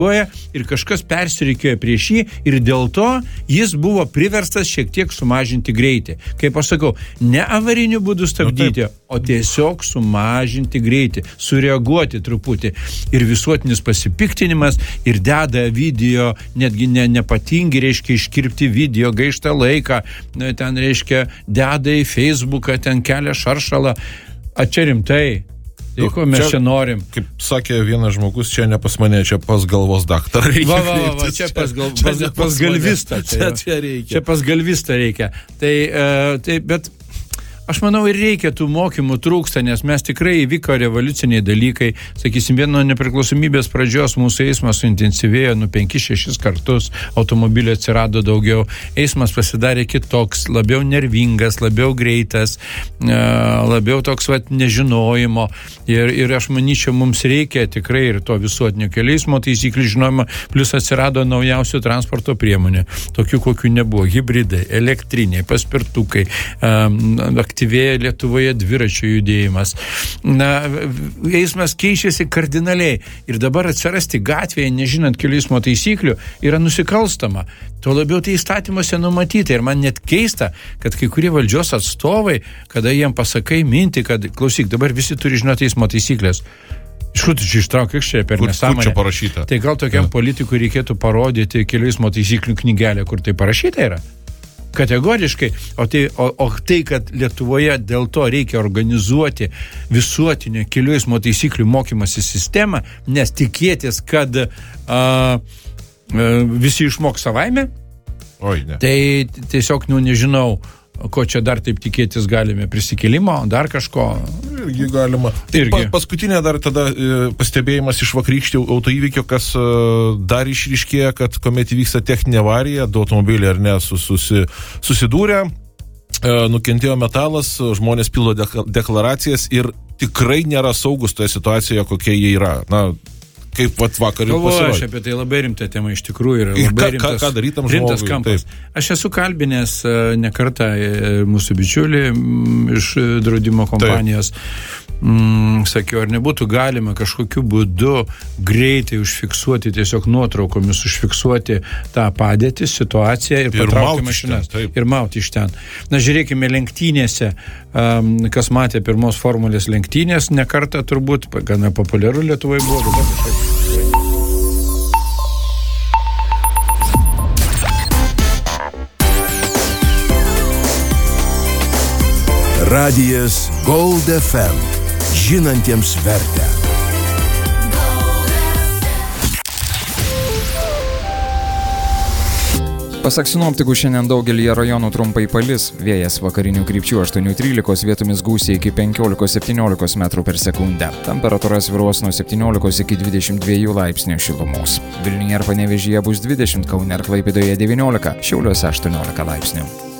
ir kažkas persirikėjo prieš jį ir dėl to jis buvo priverstas šiek tiek sumažinti greitį. Kaip aš sakau, ne avariniu būdu stabdyti, o tiesiog sumažinti greitį, sureaguoti truputį. Ir visuotinis pasipiktinimas, ir deda video, netgi nepatingi, reiškia, iškirpti video, gaištą laiką, ten, reiškia, deda į Facebooką, ten kelia šaršalą. A čia rimtai. Tai ko mes čia norim? Kaip sakė vienas žmogus, čia ne pas mane, čia pas galvos daktarą reikia. Va, čia pas galvistą. Čia pas galvistą reikia. Tai, bet aš manau, ir reikia tų mokymų trūksta, nes mes tikrai įvyko revoliuciniai dalykai. Sakysim, nuo nepriklausomybės pradžios mūsų eismas suintensyvėjo 5-6 kartus, automobilio atsirado daugiau, eismas pasidarė kitoks, labiau nervingas, labiau greitas, labiau toks nežinojimo. Ir aš manyčiau, mums reikia tikrai ir to visuotinio kelių eismo taisyklių žinojimo, plus atsirado naujausių transporto priemonių, tokių kokių nebuvo, hibridai, elektriniai, paspirtukai, aktyvėja Lietuvoje dviračių judėjimas. Eismas keičiasi kardinaliai ir dabar atsirasti gatvėje, nežinant kelių eismo taisyklių, yra nusikalstama. Tuo labiau tai įstatymuose numatyta ir man net keista, kad kai kurie valdžios atstovai, kada jiem pasakai mintį, kad klausyk, dabar visi turi žinoti eismo taisyklės. Iš kur tu čia ištrauk, kiek čia per nesąmonę? Kur čia parašyta? Tai gal tokiam politikui reikėtų parodyti kelių eismo taisyklių knygelę, kur tai parašyta yra? Kategoriškai, o tai, kad Lietuvoje dėl to reikia organizuoti visuotinio kelių eismo taisyklių mokymosi sistemą, nes tikėtis, kad visi išmok savaime, tai tiesiog, nežinau, ko čia dar taip tikėtis galime, prisikėlimo, dar kažko. Irgi galima. Paskutinė dar tada pastebėjimas iš vakarykščio autoįvykio, kas dar išryškėja, kad kuomet įvyksta techninė avarija, du automobiliai ar ne susidūrė, nukentėjo metalas, žmonės pildo deklaracijas ir tikrai nėra saugus toje situacijoje, kokie jie yra. Kaip vakar jau pasirodė. Aš apie tai labai rimta tema iš tikrųjų yra. Labai ką darytam žmogui? Rimtas kampas. Aš esu kalbinęs ne kartą mūsų bičiulį iš draudimo kompanijos. Sakiau, ar nebūtų galima kažkokiu būdu greitai užfiksuoti, tiesiog nuotraukomis užfiksuoti tą padėtį, situaciją ir patraukti mašinas. Ir mauti iš ten. Žiūrėkime lenktynėse, kas matė pirmos formulės lenktynės, ne kartą turbūt, gana populiaru Lietuvoje buvo. Radijas Gold FM. Žinantiems vertę. Pasak sinoptikų, šiandien daugelyje rajonų trumpai palis, vėjas vakarinių krypčių 8-13, vietomis gūsiai iki 15-17 metrų per sekundę. Temperatūra svyruos nuo 17 iki 22 laipsnių šilumos. Vilniuje ir Panevėžyje bus 20, Kaune ir Klaipėdoje 19, Šiauliuose 18 laipsnių.